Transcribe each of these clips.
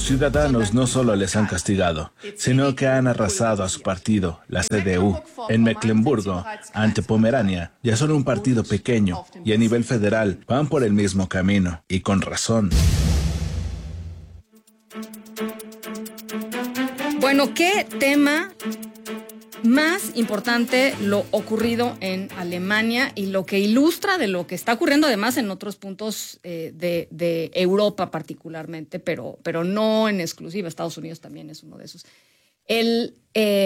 Los ciudadanos no solo les han castigado, sino que han arrasado a su partido, la CDU. En Mecklemburgo, ante Pomerania, ya son un partido pequeño y a nivel federal van por el mismo camino, y con razón. Bueno, ¿qué tema más importante lo ocurrido en Alemania y lo que ilustra de lo que está ocurriendo además en otros puntos de Europa particularmente, pero no en exclusiva? Estados Unidos también es uno de esos. El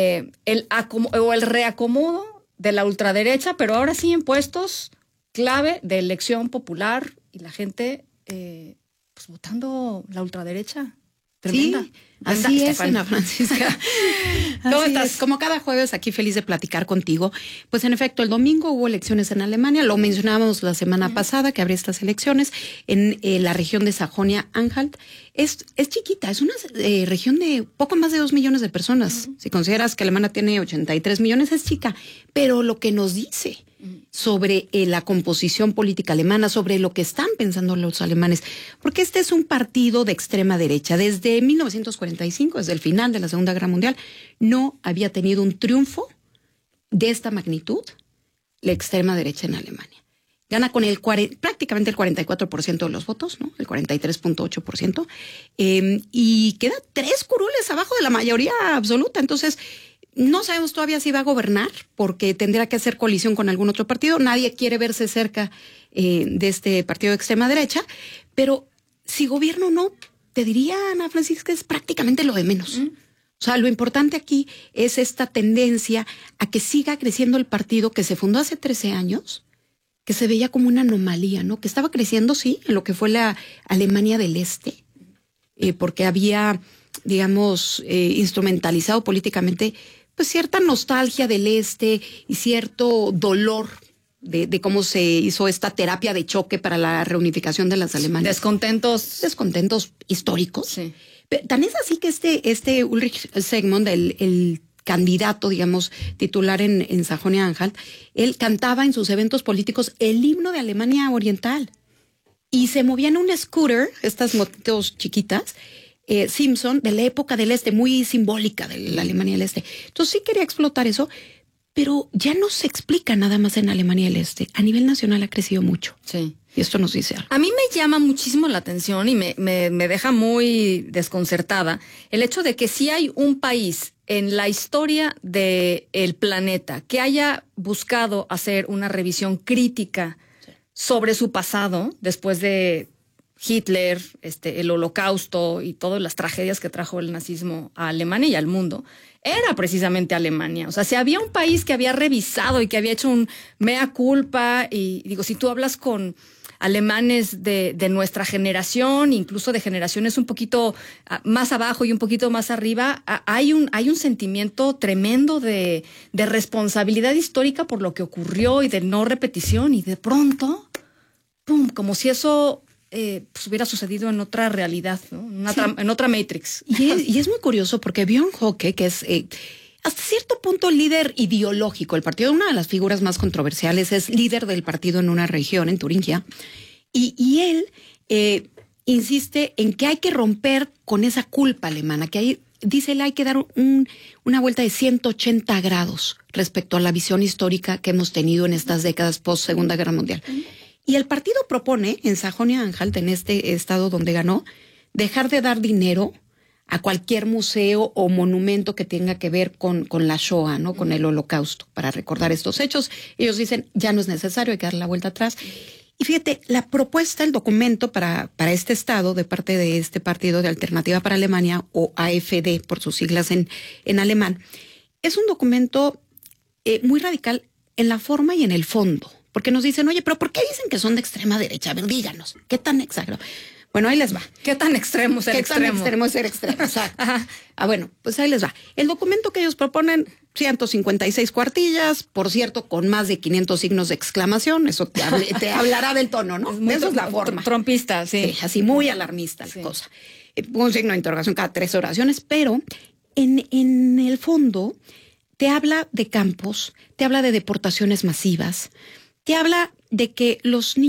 reacomodo de la ultraderecha, pero ahora sí en puestos clave de elección popular y la gente pues votando la ultraderecha. Tremenda. Sí, así es, Ana Francisca. ¿Cómo estás? Como cada jueves aquí feliz de platicar contigo. Pues en efecto, el domingo hubo elecciones en Alemania, lo mencionábamos la semana pasada que habría estas elecciones en la región de Sajonia-Anhalt. Es chiquita, es una región de poco más de 2 millones de personas. Si consideras que Alemania tiene 83 millones, es chica. Pero lo que nos dice sobre la composición política alemana, sobre lo que están pensando los alemanes, porque este es un partido de extrema derecha. Desde 1945, desde el final de la Segunda Guerra Mundial, no había tenido un triunfo de esta magnitud la extrema derecha en Alemania. Gana con prácticamente el 44% de los votos, ¿no? El 43.8%, y queda 3 curules abajo de la mayoría absoluta. Entonces, no sabemos todavía si va a gobernar, porque tendrá que hacer coalición con algún otro partido. Nadie quiere verse cerca de este partido de extrema derecha, pero si gobierna o no, te diría, Ana Francisca, es prácticamente lo de menos. O sea, lo importante aquí es esta tendencia a que siga creciendo el partido que se fundó hace 13 años, que se veía como una anomalía, ¿no? Que estaba creciendo, sí, en lo que fue la Alemania del Este, porque había, digamos, instrumentalizado políticamente pues cierta nostalgia del Este y cierto dolor de cómo se hizo esta terapia de choque para la reunificación de las Alemanias. Descontentos históricos. Sí. Tan es así que este Ulrich Segmund, el candidato, digamos, titular en Sajonia-Anhalt, él cantaba en sus eventos políticos el himno de Alemania Oriental. Y se movía en un scooter, estas motos chiquitas, Simpson, de la época del Este, muy simbólica de la Alemania del Este. Entonces sí quería explotar eso, pero ya no se explica nada más en Alemania del Este. A nivel nacional ha crecido mucho. Sí. Y esto nos dice algo. A mí me llama muchísimo la atención y me deja muy desconcertada el hecho de que sí hay un país en la historia del planeta que haya buscado hacer una revisión crítica sobre su pasado después de Hitler, el Holocausto y todas las tragedias que trajo el nazismo a Alemania y al mundo, era precisamente Alemania. O sea, si había un país que había revisado y que había hecho un mea culpa, y digo, si tú hablas con alemanes de nuestra generación, incluso de generaciones un poquito más abajo y un poquito más arriba, hay un sentimiento tremendo de responsabilidad histórica por lo que ocurrió y de no repetición, y de pronto, ¡pum!, como si eso pues hubiera sucedido en otra realidad, ¿no? En otra Matrix. Y es muy curioso porque Björn Höcke, que es hasta cierto punto líder ideológico del partido, una de las figuras más controversiales, es líder del partido en una región, en Turingia, y él insiste en que hay que romper con esa culpa alemana, que dice él, hay que dar una vuelta de 180 grados respecto a la visión histórica que hemos tenido en estas décadas post Segunda Guerra Mundial. Y el partido propone en Sajonia-Anhalt, en este estado donde ganó, dejar de dar dinero a cualquier museo o monumento que tenga que ver con la Shoah, ¿no? Con el Holocausto, para recordar estos hechos. Ellos dicen, ya no es necesario, hay que dar la vuelta atrás. Y fíjate, la propuesta, el documento para este estado, de parte de este partido de Alternativa para Alemania, o AfD por sus siglas en alemán, es un documento muy radical en la forma y en el fondo. Porque nos dicen, oye, pero ¿por qué dicen que son de extrema derecha? A ver, díganos, ¿qué tan exagerado? Bueno, ahí les va. ¿Qué tan extremo ser extremo? ¿Qué tan extremo es ser extremo? Exacto. Bueno, pues ahí les va. El documento que ellos proponen, 156 cuartillas, por cierto, con más de 500 signos de exclamación. Eso te hablará del tono, ¿no? Eso es la forma. Trompista, sí. Sí, así muy alarmista la cosa. Un signo de interrogación cada 3 oraciones, pero en el fondo te habla de campos, te habla de deportaciones masivas, te habla de que los niños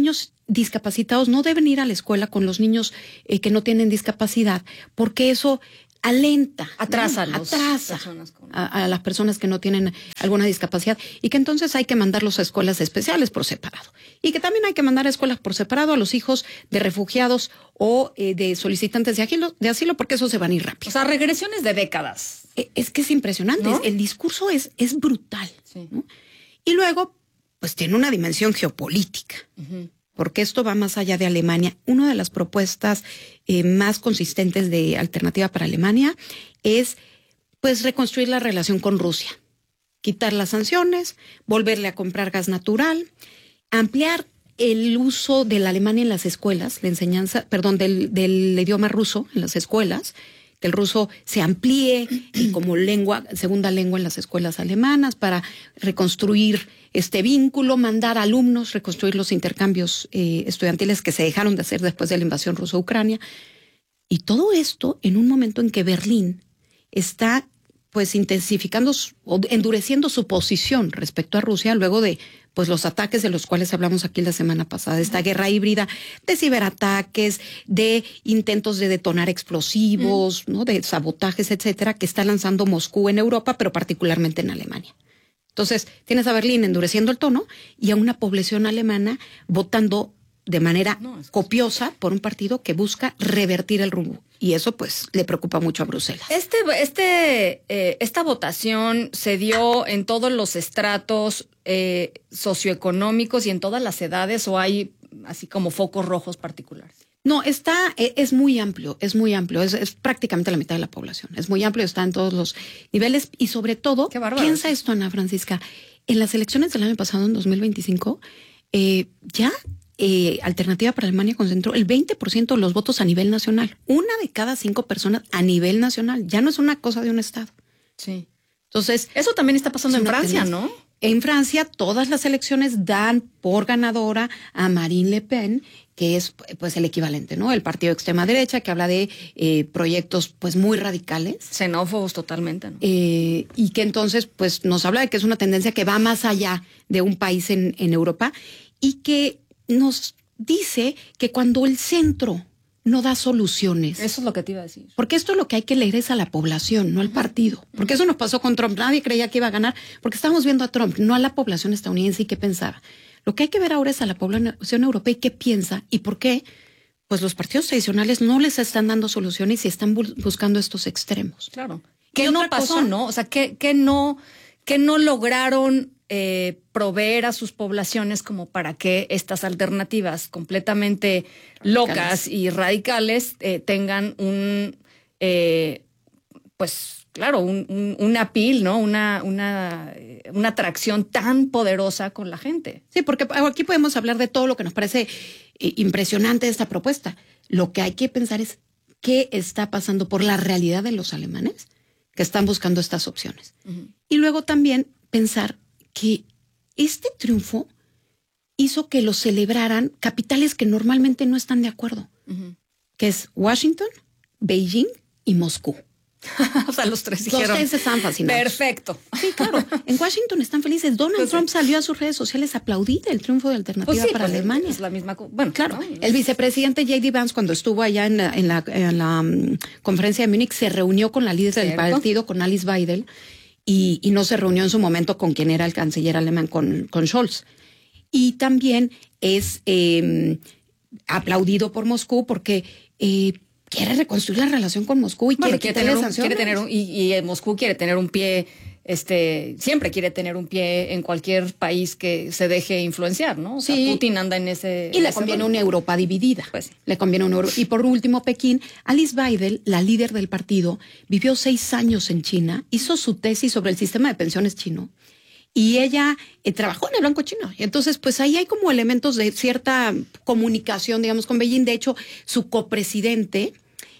discapacitados no deben ir a la escuela con los niños que no tienen discapacidad, porque eso alenta, atrasa a las personas que no tienen alguna discapacidad, y que entonces hay que mandarlos a escuelas especiales por separado, y que también hay que mandar a escuelas por separado a los hijos de refugiados o de solicitantes de asilo, porque eso se van a ir rápido. O sea, regresiones de décadas. Es que es impresionante, ¿no? El discurso es brutal, sí. ¿No? Y luego, pues tiene una dimensión geopolítica. Uh-huh. Porque esto va más allá de Alemania. Una de las propuestas más consistentes de Alternativa para Alemania es, pues, reconstruir la relación con Rusia. Quitar las sanciones, volverle a comprar gas natural, ampliar el uso del alemán en las escuelas, la enseñanza, del idioma ruso en las escuelas, que el ruso se amplíe y como segunda lengua en las escuelas alemanas para reconstruir este vínculo, mandar alumnos, reconstruir los intercambios estudiantiles que se dejaron de hacer después de la invasión rusa a Ucrania. Y todo esto en un momento en que Berlín está pues intensificando o endureciendo su posición respecto a Rusia luego de pues los ataques de los cuales hablamos aquí la semana pasada, esta guerra híbrida de ciberataques, de intentos de detonar explosivos, ¿no? De sabotajes, etcétera, que está lanzando Moscú en Europa, pero particularmente en Alemania. Entonces, tienes a Berlín endureciendo el tono y a una población alemana votando de manera copiosa por un partido que busca revertir el rumbo. Y eso, pues, le preocupa mucho a Bruselas. Esta votación se dio en todos los estratos socioeconómicos y en todas las edades, ¿o hay así como focos rojos particulares? No, es muy amplio, es prácticamente la mitad de la población. Es muy amplio, está en todos los niveles y sobre todo, piensa esto, Ana Francisca, en las elecciones del año pasado, en 2025, Alternativa para Alemania concentró el 20% de los votos a nivel nacional. 1 de cada 5 personas a nivel nacional. Ya no es una cosa de un estado. Sí. Entonces, eso también está pasando en Francia, ¿no? En Francia, todas las elecciones dan por ganadora a Marine Le Pen, que es pues el equivalente, ¿no? El partido de extrema derecha que habla de proyectos pues muy radicales. Xenófobos totalmente, ¿no? Y que entonces pues nos habla de que es una tendencia que va más allá de un país en Europa y que nos dice que cuando el centro no da soluciones. Eso es lo que te iba a decir. Porque esto lo que hay que leer es a la población, no al partido. Porque eso nos pasó con Trump. Nadie creía que iba a ganar porque estábamos viendo a Trump, no a la población estadounidense y qué pensaba. Lo que hay que ver ahora es a la población europea y qué piensa y por qué pues los partidos tradicionales no les están dando soluciones y están buscando estos extremos. Claro. ¿Qué no pasó, no? O sea, ¿qué no lograron proveer a sus poblaciones como para que estas alternativas completamente locas y radicales tengan un appeal, ¿no? Una atracción tan poderosa con la gente. Sí, porque aquí podemos hablar de todo lo que nos parece impresionante de esta propuesta. Lo que hay que pensar es qué está pasando por la realidad de los alemanes que están buscando estas opciones. Uh-huh. Y luego también pensar que este triunfo hizo que lo celebraran capitales que normalmente no están de acuerdo, uh-huh. que es Washington, Beijing y Moscú. O sea, los tres dijeron. Los tres están fascinados. Perfecto. Sí, claro. En Washington están felices. Donald Trump salió a sus redes sociales a aplaudir el triunfo de Alternativa para Alemania. Es la misma. Bueno, claro. ¿No? El vicepresidente J.D. Vance, cuando estuvo allá en la conferencia de Múnich, se reunió con la líder del partido, con Alice Weidel, y no se reunió en su momento con quien era el canciller alemán, con Scholz. Y también es aplaudido por Moscú porque quiere reconstruir la relación con Moscú y quiere quitarle sanciones. Moscú quiere tener un pie, siempre quiere tener un pie en cualquier país que se deje influenciar, ¿no? O sea, Putin anda en ese. Y le conviene una Europa dividida. Pues sí. Le conviene una Europa. Y por último, Pekín, Alice Weidel, la líder del partido, vivió 6 años en China, hizo su tesis sobre el sistema de pensiones chino. Y ella trabajó en el Banco Chino. Y entonces, pues ahí hay como elementos de cierta comunicación, digamos, con Beijing. De hecho, su copresidente,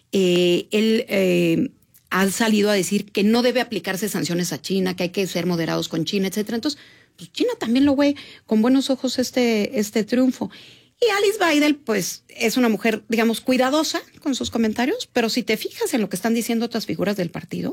él ha salido a decir que no debe aplicarse sanciones a China, que hay que ser moderados con China, etcétera. Entonces, pues China también lo ve con buenos ojos este triunfo. Y Alice Weidel, pues, es una mujer, digamos, cuidadosa con sus comentarios, pero si te fijas en lo que están diciendo otras figuras del partido,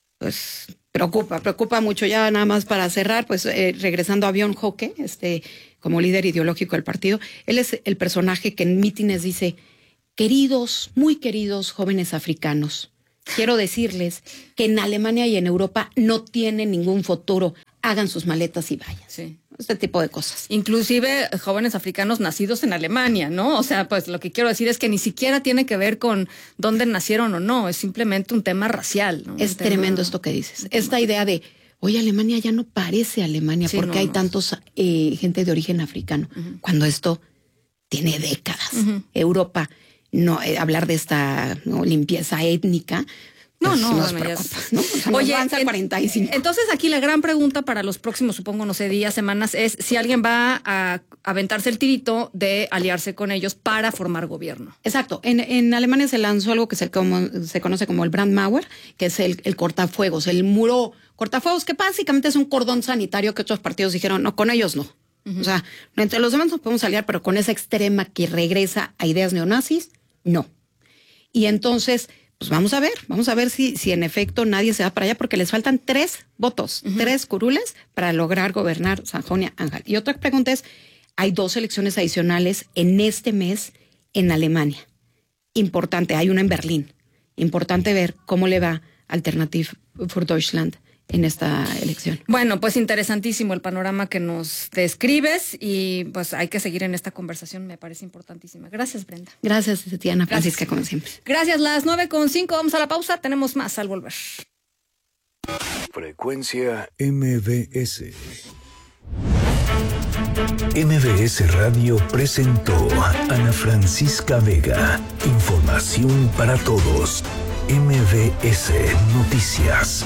pues preocupa mucho. Ya nada más para cerrar, pues regresando a Björn Höcke, como líder ideológico del partido. Él es el personaje que en mítines dice, queridos, muy queridos jóvenes africanos, quiero decirles que en Alemania y en Europa no tienen ningún futuro. Hagan sus maletas y vayan. Sí. Este tipo de cosas. Inclusive jóvenes africanos nacidos en Alemania, ¿no? O sea, pues lo que quiero decir es que ni siquiera tiene que ver con dónde nacieron o no, es simplemente un tema racial, ¿no? Es tremendo esto que dices. Esta idea de, oye, Alemania ya no parece Alemania porque hay tantos gente de origen africano, cuando esto tiene décadas. Europa, no hablar de esta limpieza étnica. Nos preocupa, ¿no? O sea, oye, avanza 45. Entonces aquí la gran pregunta para los próximos, supongo, no sé, días, semanas, es si alguien va a aventarse el tirito de aliarse con ellos para formar gobierno. Exacto. En Alemania se lanzó algo que se conoce como el Brandmauer, que es el cortafuegos, el muro cortafuegos, que básicamente es un cordón sanitario que otros partidos dijeron, no, con ellos no. O sea, entre los demás nos podemos aliar, pero con esa extrema que regresa a ideas neonazis, no. Y entonces, pues vamos a ver si en efecto nadie se va para allá, porque les faltan 3 votos, 3 curules para lograr gobernar Sajonia-Anhalt. Y otra pregunta es, hay 2 elecciones adicionales en este mes en Alemania. Importante, hay una en Berlín. Importante ver cómo le va Alternative für Deutschland en esta elección. Bueno, pues interesantísimo el panorama que nos describes y pues hay que seguir en esta conversación, me parece importantísima. Gracias, Brenda. Gracias, Tatiana Francisca, como siempre. Gracias, las 9:05, vamos a la pausa, tenemos más al volver. Frecuencia MBS. MBS Radio presentó a Ana Francisca Vega. Información para todos. MBS Noticias.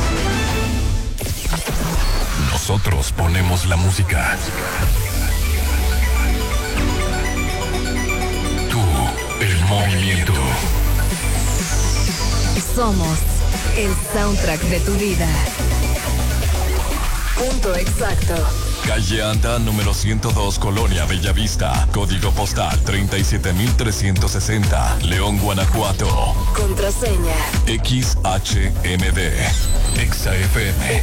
Nosotros ponemos la música. Tú, el movimiento. Somos el soundtrack de tu vida. Punto exacto. Calle Anda, número 102, Colonia Bellavista. Código postal 37360. León, Guanajuato. Contraseña XHMD. XFM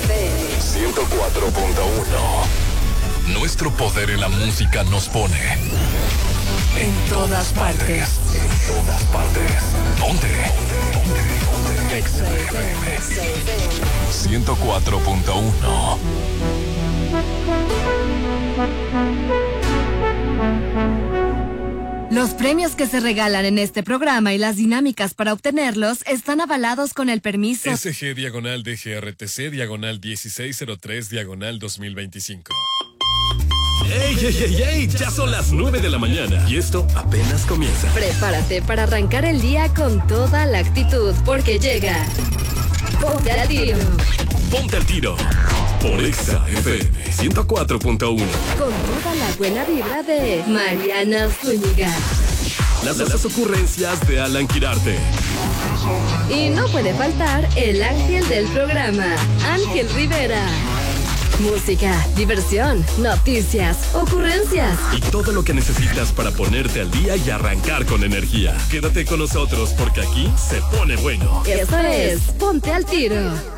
104.1. Nuestro poder en la música nos pone en todas partes. En todas partes. ¿Dónde? XFM 104.1. Los premios que se regalan en este programa y las dinámicas para obtenerlos están avalados con el permiso SG/DGRTC/1603/2025. ¡Ey, ey, ey, ey! Ya son las 9 de la mañana y esto apenas comienza. Prepárate para arrancar el día con toda la actitud, porque llega Ponte al Tiro. Ponte al Tiro por XFM 104.1. Con toda la buena vibra de Mariana Zúñiga. Las ocurrencias de Alan Quirarte. Y no puede faltar el ángel del programa, Ángel Rivera. Música, diversión, noticias, ocurrencias. Y todo lo que necesitas para ponerte al día y arrancar con energía. Quédate con nosotros porque aquí se pone bueno. Eso es Ponte al Tiro.